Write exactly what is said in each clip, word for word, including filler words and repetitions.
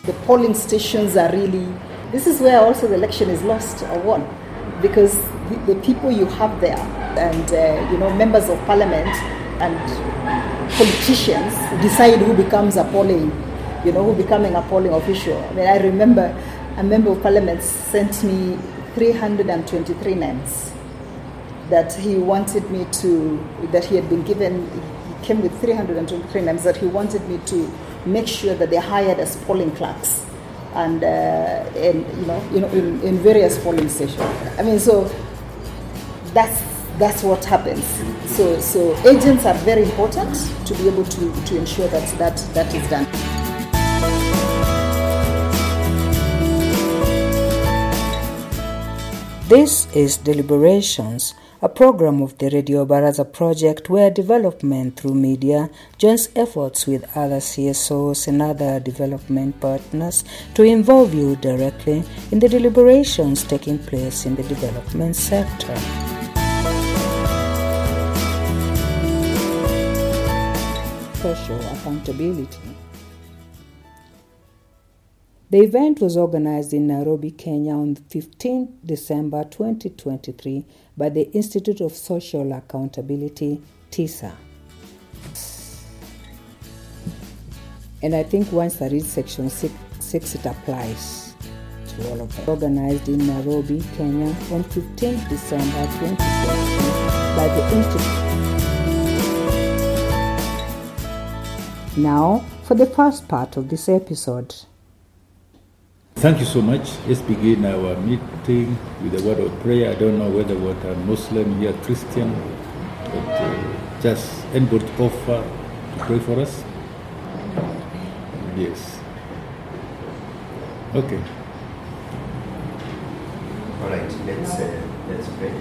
The polling stations are really, this is where also the election is lost or won, because the, the people you have there and, uh, you know, members of parliament and politicians decide who becomes a polling, you know, who becoming a polling official. I mean, I remember a member of parliament sent me three hundred twenty-three names that he wanted me to, that he had been given, he came with three hundred twenty-three names that he wanted me to make sure that they're hired as polling clerks and, uh, and you know, you know in, in various polling stations. I mean, so that's that's what happens. So so agents are very important to be able to, to ensure that, that that is done. This is Deliberations, a program of the Radio Baraza project where development through media joins efforts with other C S Os and other development partners to involve you directly in the deliberations taking place in the development sector. Social accountability. The event was organized in Nairobi, Kenya on fifteenth December twenty twenty-three by the Institute of Social Accountability, TISA. And I think once I read section six, six it applies to all of them. Organized in Nairobi, Kenya on fifteenth December twenty twenty-three by the Institute. Now, for the first part of this episode. Thank you so much. Let's begin our meeting with a word of prayer. I don't know whether what a Muslim here, Christian, but uh, just anybody to offer to pray for us. Yes. Okay. All right. Let's uh, let's pray.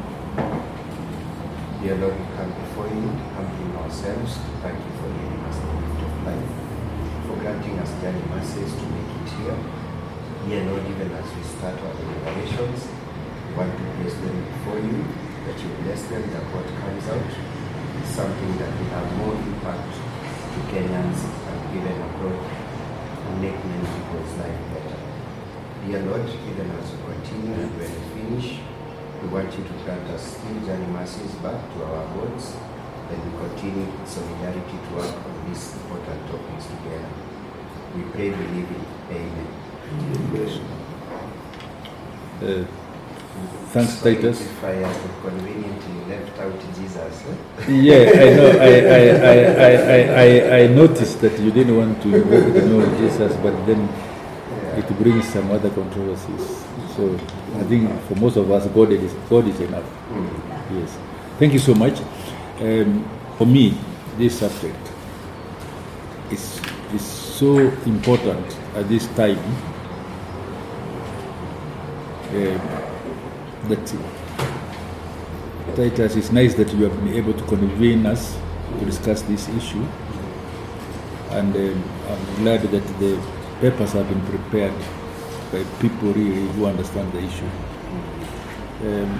Dear Lord, we come before you, humbling ourselves to thank you for giving us the gift of life, for granting us daily mercies to make it here. Dear Lord, even as we start our deliberations, we want to place them before you, that you bless them, that what comes out is something that will have more impact to Kenyans and even abroad and make many people's life better. Dear Lord, even as we continue and when we finish, we want you to grant us still journey mercies back to our boards, and we continue in solidarity to work on these important topics together. We pray, believing. Amen. Uh, thanks, Titus. If I have conveniently left out Jesus. Eh? Yeah, I know. I, I, I, I, I, I noticed that you didn't want to invoke the name of Jesus, but then yeah. It brings some other controversies. So I think for most of us, God is God is enough. Mm. Yes. Thank you so much. Um, for me, this subject is is so important at this time. Uh, that Titus, it's nice that you have been able to convene us to discuss this issue, and um, I'm glad that the papers have been prepared by people really who understand the issue. Um,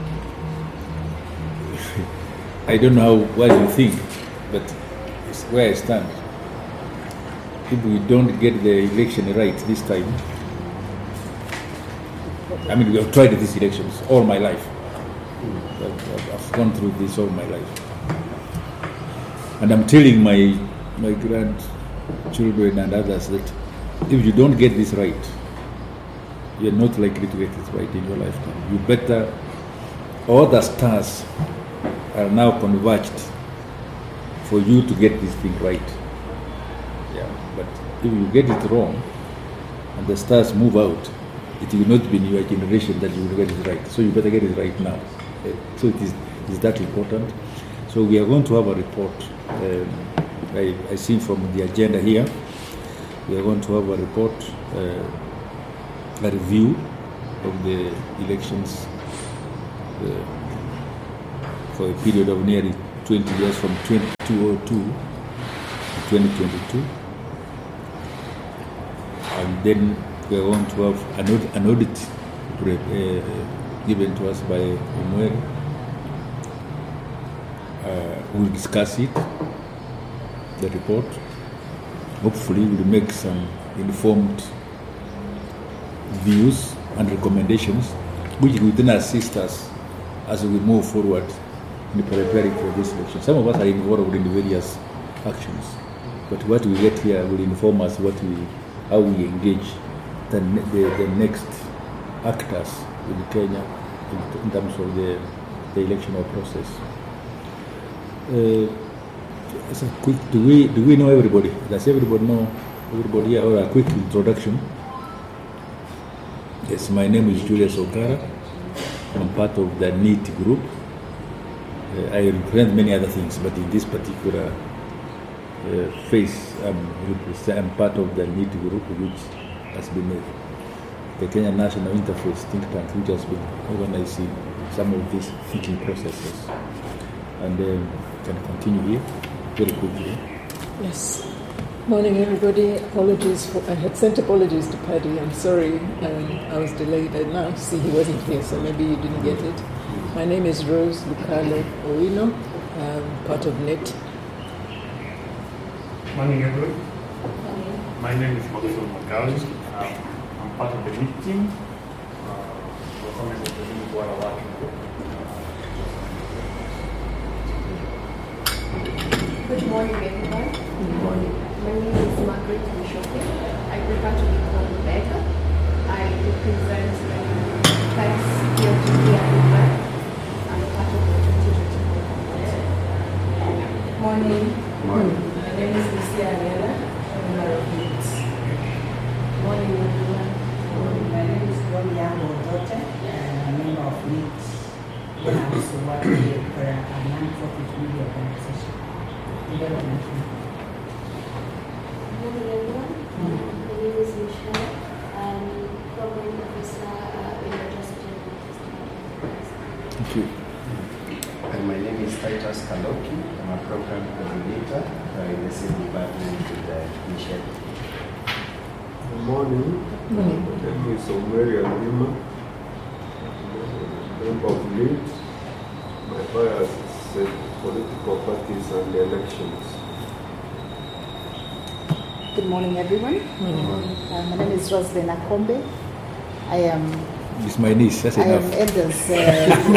I don't know how well you think, but it's where I stand. If we don't get the election right this time, I mean, we have tried these elections all my life. I've, I've gone through this all my life. And I'm telling my my grandchildren and others that if you don't get this right, you're not likely to get it right in your lifetime. You better, all the stars are now converged for you to get this thing right. Yeah, but if you get it wrong and the stars move out, it will not be in your generation that you will get it right. So you better get it right now. So it is, is that important. So we are going to have a report. Um, I, I see from the agenda here, we are going to have a report, uh, a review of the elections uh, for a period of nearly twenty years, from two thousand two to twenty twenty-two. And then we are going to have an audit, an audit uh, given to us by Umweri. Uh, we'll discuss it, the report. Hopefully we'll make some informed views and recommendations, which will then assist us as we move forward in preparing for this election. Some of us are involved in various actions, but what we get here will inform us what we, how we engage the, the, the next actors in Kenya in, in terms of the, the electoral process. Uh, so quick, do we do we know everybody? Does everybody know everybody here? Or a quick introduction? Yes, my name is Julius Okara. I'm part of the NEET group. Uh, I represent many other things, but in this particular uh, phase, I'm, I'm part of the NEET group, which has been uh, the Kenya National Interface think tank, which has been organizing some of these thinking processes. And um, can continue here very quickly. Yes. Morning, everybody. Apologies for I had sent apologies to Paddy. I'm sorry um, I was delayed. And now see he wasn't here, so maybe you didn't get it. My name is Rose Lukale Owino. I'm part of NET. Morning, everyone. My name is Maxwell Magawi. Um, I'm part of the NET team. Uh, we're coming with the new Water Working Group. Good morning, everyone. Good morning. My name is Margaret Mishoke. I prefer to be called Becca. I represent the class P L G P and I'm part of the twenty twenty-four conference. Morning. Morning. My name is Lucia Ariela. I'm a member of NEET. Morning, everyone. My name is Roniamo Dote. I'm a member of NEET. And I also work for a non-profit media organization. Development. Good morning, everyone. Mm-hmm. My name is Michelle. I'm program officer uh, in the Justice. Thank you. And my name is Titus Kaloki. I'm a program coordinator uh, in the same department with uh, Michelle. Good morning. Good morning. My name is Omeri Alima, member of NEET. My bias is uh, political parties and elections. Good morning, everyone. Mm-hmm. Uh, my name is Roslyn Akombe. I am. It's my niece. That's I enough. am Elders. Uh,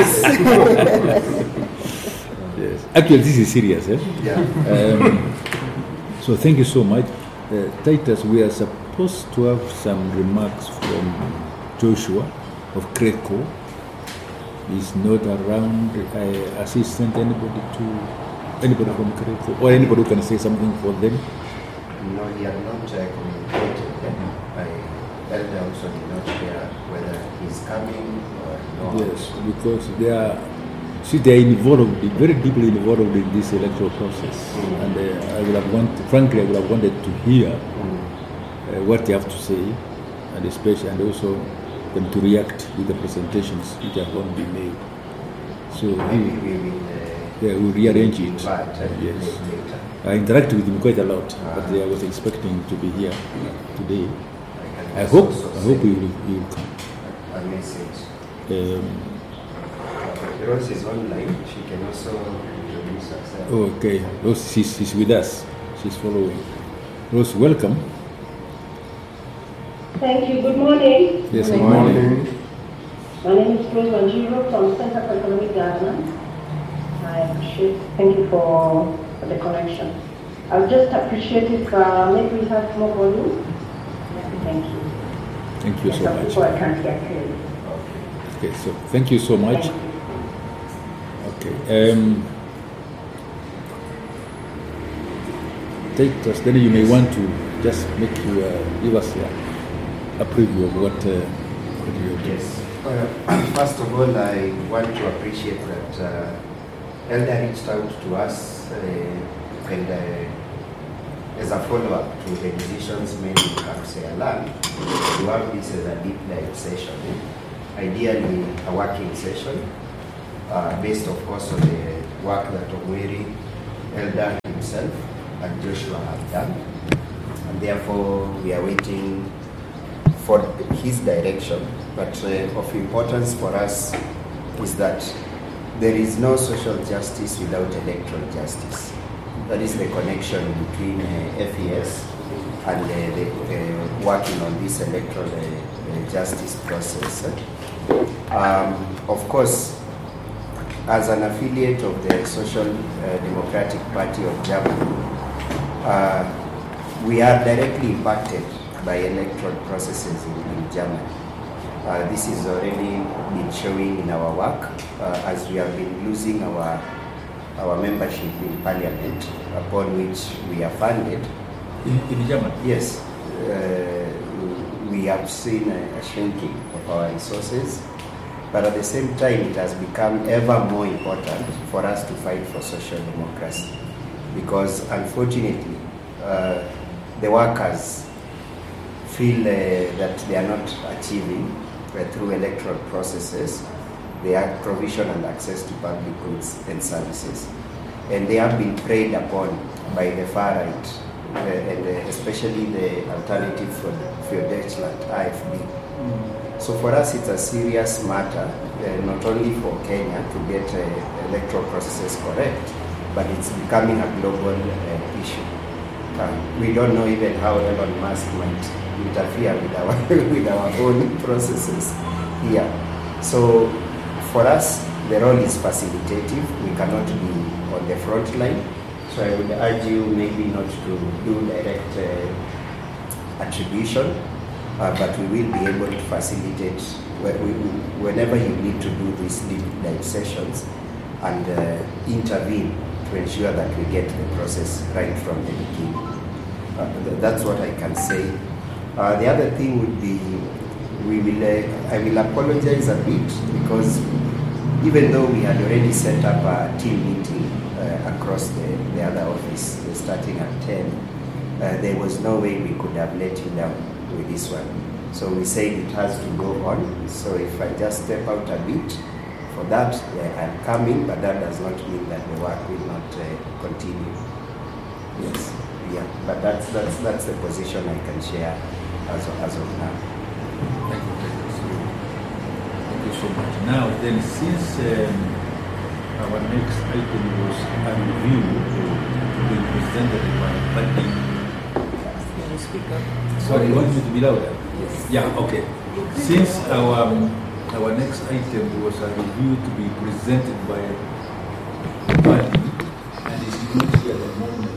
Yes. Actually, this is serious. Eh? Yeah. Um, so thank you so much. Uh, Titus, we are supposed to have some remarks from Joshua of Creco. He's not around. I assistant anybody to anybody from Creco or anybody who can say something for them. No, he had not uh, communicated. Mm-hmm. I Elder also did not share whether he's coming or not. Yes, because they are. See, they are involved, very deeply involved in this electoral process, mm-hmm. and uh, I would have wanted, frankly, I would have wanted to hear Mm-hmm. uh, what they have to say, and especially, and also them to react with the presentations which are going to be made. So Maybe we, we will, uh, yeah, we'll rearrange it. But, uh, Yes, later. I interacted with him quite a lot, Ah. but I was expecting to be here today. I, can I hope, also I hope say he will, he will come. a message. Um, Rose is online. She can also introduce herself. okay, Rose, she's, she's with us. She's following. Rose, welcome. Thank you. Good morning. Yes, Good good morning. morning. My name is Rose Wanjiro from Center for Economic Governance. I appreciate. Thank you for, for the connection. I would just appreciate if uh, maybe we have more volume. Thank you. Thank you so Some much. people I can't hear clearly. Okay, so thank you so much. Thank you. Okay. Um, take us, then you may want to just make you uh, give us a, a preview of what, uh, what you are doing. Yes. Uh, first of all, I want to appreciate that uh, Elder reached out to us uh, and uh, as a follow-up to the decisions made in Kapsea Land to have this as a deep dive session. Ideally, a working session uh, based, of course, on the work that Omeri, Elder himself, and Joshua have done. And therefore, we are waiting for his direction. But uh, of importance for us is that there is no social justice without electoral justice. That is the connection between uh, F E S and uh, they, uh, working on this electoral uh, uh, justice process. Um, of course, as an affiliate of the Social uh, Democratic Party of Germany, uh, we are directly impacted by electoral processes in, in Germany. Uh, this is already been showing in our work uh, as we have been losing our our membership in Parliament, upon which we are funded. In, in Germany? Yes. Uh, we have seen a, a shrinking of our resources, but at the same time it has become ever more important for us to fight for social democracy, because unfortunately uh, the workers feel uh, that they are not achieving uh, through electoral processes they have provision and access to public goods and services, and they have been preyed upon by the far right, uh, and uh, especially the Alternative for, for Deutschland, A F D. Mm. So for us it's a serious matter, uh, not only for Kenya to get uh, electoral processes correct, but it's becoming a global uh, issue. Uh, we don't know even how Elon Musk might interfere with our with our own processes here. So for us, the role is facilitative. We cannot be on the front line. So I would urge you maybe not to do direct uh, attribution, uh, but we will be able to facilitate whenever you need to do these deep dive sessions and uh, intervene to ensure that we get the process right from the beginning. Uh, that's what I can say. Uh, the other thing would be, we will. Uh, I will apologize a bit, because even though we had already set up a team meeting uh, across the, the other office uh, starting at ten, uh, there was no way we could have let you down with this one. So we said it has to go on. So if I just step out a bit for that, uh, I'm coming, but that does not mean that the work will not uh, continue. Yes, yeah, but that's that's that's the position I can share as of, as of now. Thank you. Thank you so much. Now then, since um, our next item was a review to be presented by Paddy. Can you speak up? Sorry, you want me to be louder? Yes. Yeah, okay. Since our um, our next item was a review to be presented by Paddy, and it's not here at the moment,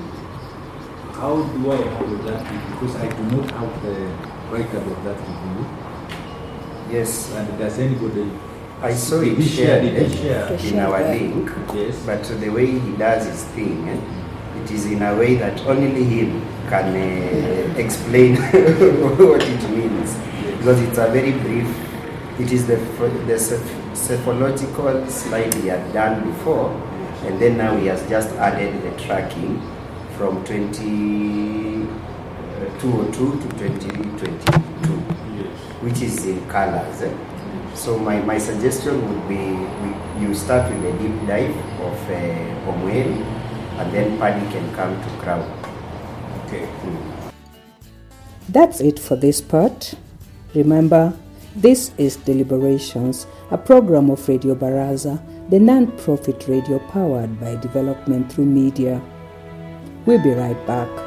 how do I handle that? Because I do not have the write-up of that review. Yes. And does anybody... I saw it shared in our link, yes. But the way he does his thing, eh, it is in a way that only him can uh, explain what it means, yes. Because it's a very brief, it is the, the cephalogical slide he had done before, and then now he has just added the tracking from twenty oh two to twenty twenty-two, yes. Which is in colors. Eh? So my, my suggestion would be we, you start with a deep dive of uh, Omweri, and then Paddy can come to Crown. Okay. Mm. That's it for this part. Remember, this is Deliberations, a program of Radio Baraza, the non-profit radio powered by development through media. We'll be right back.